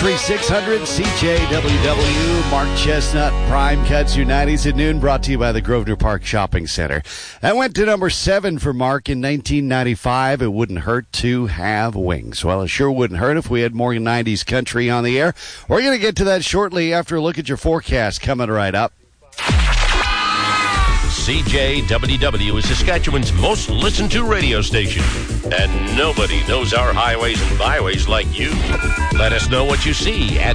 Country 600, CJWW, Mark Chestnut, Prime Cuts, your 90s at noon, brought to you by the Grosvenor Park Shopping Center. That went to number 7 for Mark in 1995. It wouldn't hurt to have wings. Well, it sure wouldn't hurt if we had more 90s country on the air. We're going to get to that shortly after a look at your forecast coming right up. CJWW is Saskatchewan's most listened to radio station. And nobody knows our highways and byways like you. Let us know what you see at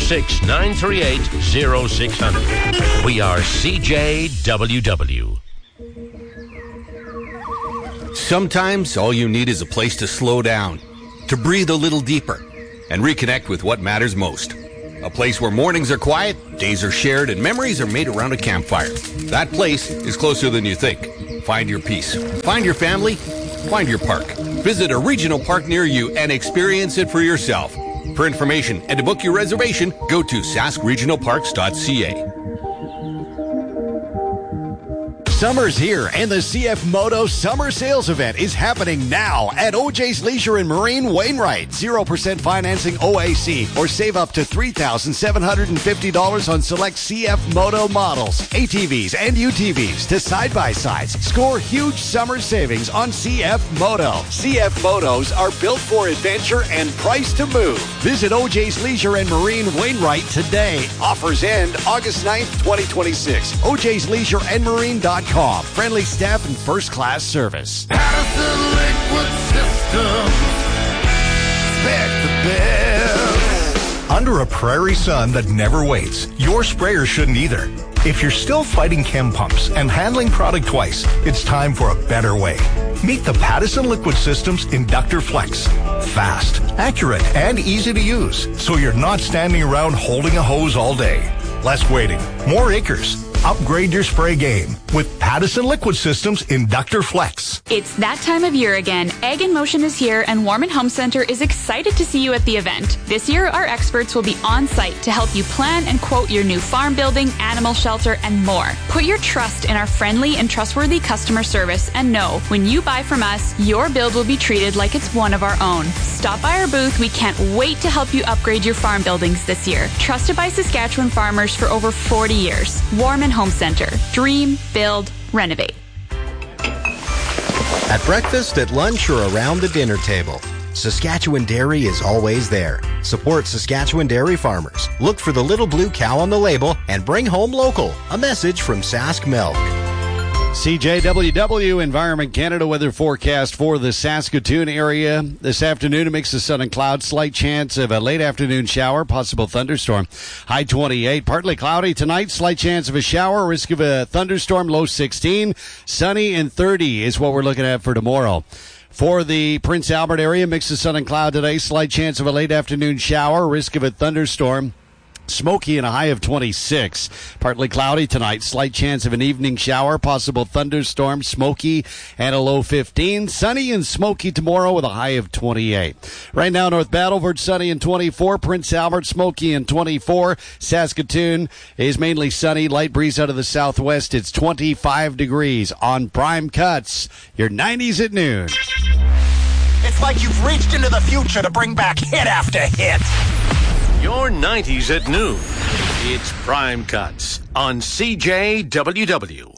306-938-0600. We are CJWW. Sometimes all you need is a place to slow down, to breathe a little deeper, and reconnect with what matters most. A place where mornings are quiet, days are shared, and memories are made around a campfire. That place is closer than you think. Find your peace. Find your family. Find your park. Visit a regional park near you and experience it for yourself. For information and to book your reservation, go to saskregionalparks.ca. Summer's here, and the CF Moto Summer Sales Event is happening now at OJ's Leisure and Marine Wainwright. 0% financing OAC, or save up to $3,750 on select CF Moto models, ATVs and UTVs to side-by-sides. Score huge summer savings on CF Moto. CF Motos are built for adventure and priced to move. Visit OJ's Leisure and Marine Wainwright today. Offers end August 9th, 2026. OJ's Leisure and Marine.com. Friendly staff and first-class service. Patterson Liquid Systems. Expect the best. Under a prairie sun that never waits, your sprayer shouldn't either. If you're still fighting chem pumps and handling product twice, it's time for a better way. Meet the Patterson Liquid Systems Inductor Flex. Fast, accurate, and easy to use, so you're not standing around holding a hose all day. Less waiting, more acres. Upgrade your spray game with Patterson Liquid Systems Inductor Flex. It's that time of year again. Egg in Motion is here, and Warman Home Center is excited to see you at the event. This year, our experts will be on site to help you plan and quote your new farm building, animal shelter, and more. Put your trust in our friendly and trustworthy customer service, and know when you buy from us, your build will be treated like it's one of our own. Stop by our booth. We can't wait to help you upgrade your farm buildings this year. Trusted by Saskatchewan farmers for over 40 years. Warman Home Center. Dream, build, renovate. At breakfast, at lunch, or around the dinner table, Saskatchewan Dairy is always there. Support Saskatchewan dairy farmers. Look for the little blue cow on the label and bring home local. A message from Sask Milk. CJWW Environment Canada weather forecast for the Saskatoon area. This afternoon, a mix of sun and clouds. Slight chance of a late afternoon shower, possible thunderstorm. High 28. Partly cloudy tonight. Slight chance of a shower. Risk of a thunderstorm. Low 16. Sunny and 30 is what we're looking at for tomorrow. For the Prince Albert area, mix of sun and cloud today. Slight chance of a late afternoon shower. Risk of a thunderstorm. Smoky and a high of 26. Partly cloudy tonight. Slight chance of an evening shower. Possible thunderstorm. Smoky and a low 15. Sunny and smoky tomorrow with a high of 28. Right now, North Battleford, sunny and 24. Prince Albert, smoky and 24. Saskatoon is mainly sunny. Light breeze out of the southwest. It's 25 degrees on Prime Cuts. Your 90s at noon. It's like you've reached into the future to bring back hit after hit. Your 90s at noon. It's Prime Cuts on CJWW.